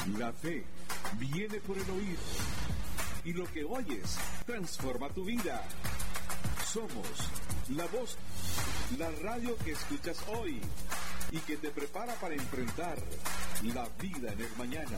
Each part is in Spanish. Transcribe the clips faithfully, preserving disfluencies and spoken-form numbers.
La fe viene por el oír, y lo que oyes transforma tu vida. Somos la voz, la radio que escuchas hoy y que te prepara para enfrentar la vida en el mañana.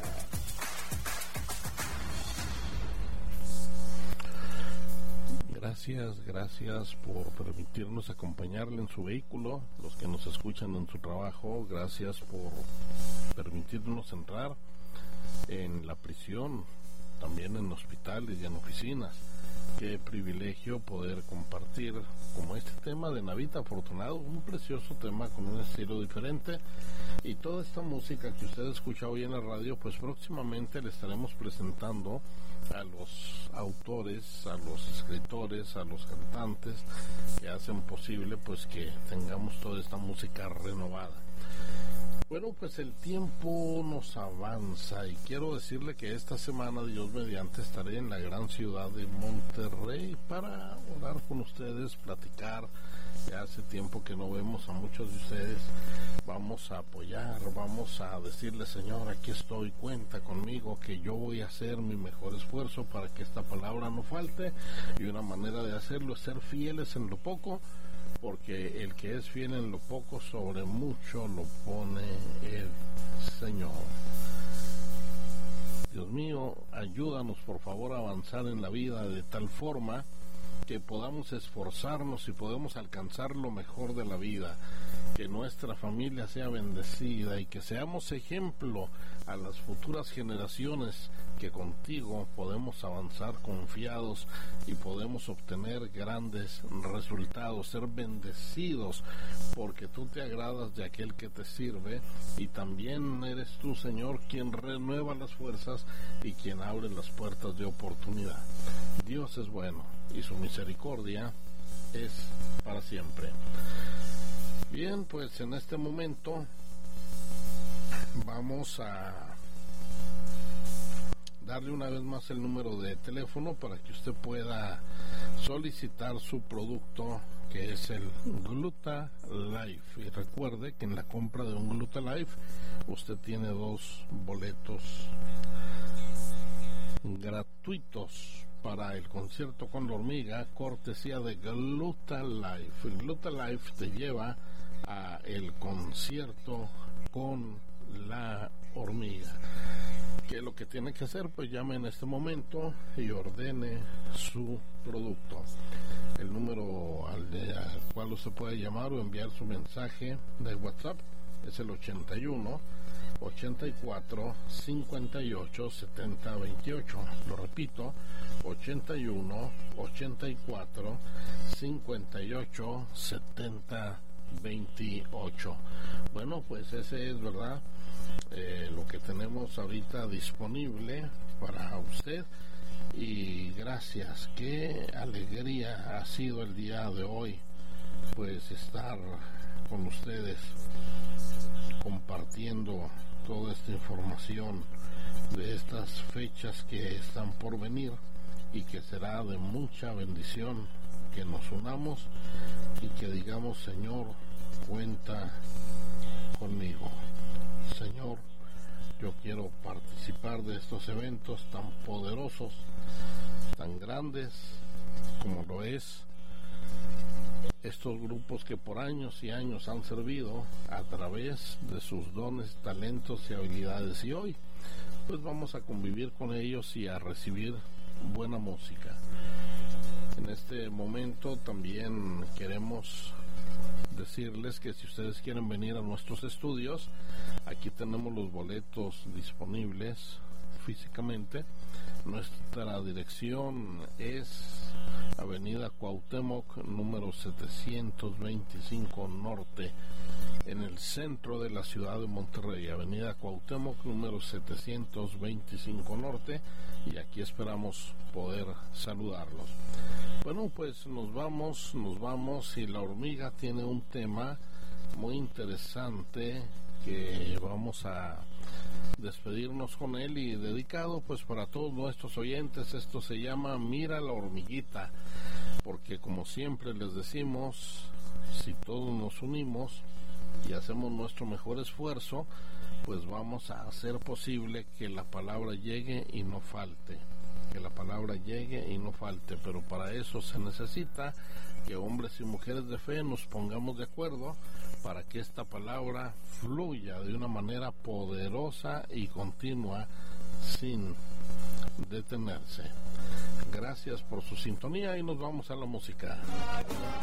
Gracias, gracias por permitirnos acompañarle en su vehículo, los que nos escuchan en su trabajo. Gracias por permitirnos entrar en la prisión, también en hospitales y en oficinas. Qué privilegio poder compartir como este tema de Navita Afortunado, un precioso tema con un estilo diferente, y toda esta música que usted escucha hoy en la radio, pues próximamente le estaremos presentando a los autores, a los escritores, a los cantantes que hacen posible pues que tengamos toda esta música renovada. Bueno, pues el tiempo nos avanza y quiero decirle que esta semana, Dios mediante, estaré en la gran ciudad de Monterrey para orar con ustedes, platicar. Ya hace tiempo que no vemos a muchos de ustedes. Vamos a apoyar, vamos a decirle: Señor, aquí estoy, cuenta conmigo, que yo voy a hacer mi mejor esfuerzo para que esta palabra no falte. Y una manera de hacerlo es ser fieles en lo poco, porque el que es fiel en lo poco, sobre mucho lo pone el Señor. Dios mío, ayúdanos por favor a avanzar en la vida de tal forma que podamos esforzarnos y podamos alcanzar lo mejor de la vida, que nuestra familia sea bendecida y que seamos ejemplo a las futuras generaciones, que contigo podemos avanzar confiados y podemos obtener grandes resultados, ser bendecidos, porque tú te agradas de aquel que te sirve, y también eres tú, Señor, quien renueva las fuerzas y quien abre las puertas de oportunidad. Dios es bueno y su misericordia es para siempre. Bien, pues en este momento vamos a darle una vez más el número de teléfono para que usted pueda solicitar su producto, que es el Gluta Life. Y recuerde que en la compra de un Gluta Life usted tiene dos boletos gratuitos para el concierto con la hormiga, cortesía de Gluta Life. El Gluta Life te lleva a el concierto con la hormiga. ¿Qué es lo que tiene que hacer? Pues llame en este momento y ordene su producto. El número al, de, al cual usted puede llamar o enviar su mensaje de WhatsApp es el ochenta y uno, ochenta y cuatro, cincuenta y ocho, setenta, veintiocho. Lo repito, ochenta y uno, ochenta y cuatro, cincuenta y ocho, setenta, veintiocho. Bueno, pues ese es, ¿verdad?, eh, lo que tenemos ahorita disponible para usted. Y gracias, qué alegría ha sido el día de hoy, pues estar con ustedes compartiendo toda esta información de estas fechas que están por venir y que será de mucha bendición que nos unamos y que digamos: Señor, cuenta conmigo. Señor, yo quiero participar de estos eventos tan poderosos, tan grandes como lo es estos grupos que por años y años han servido a través de sus dones, talentos y habilidades, y hoy pues vamos a convivir con ellos y a recibir buena música. En este momento también queremos decirles que si ustedes quieren venir a nuestros estudios, aquí tenemos los boletos disponibles físicamente. Nuestra dirección es Avenida Cuauhtémoc, número setecientos veinticinco Norte, en el centro de la ciudad de Monterrey. Avenida Cuauhtémoc, número setecientos veinticinco Norte, y aquí esperamos poder saludarlos. Bueno, pues nos vamos, nos vamos, y la hormiga tiene un tema muy interesante que vamos a despedirnos con él, y dedicado pues para todos nuestros oyentes. Esto se llama Mira la hormiguita, porque como siempre les decimos, si todos nos unimos y hacemos nuestro mejor esfuerzo, pues vamos a hacer posible que la palabra llegue y no falte, que la palabra llegue y no falte, pero para eso se necesita que hombres y mujeres de fe nos pongamos de acuerdo para que esta palabra fluya de una manera poderosa y continua sin detenerse. Gracias por su sintonía y nos vamos a la música.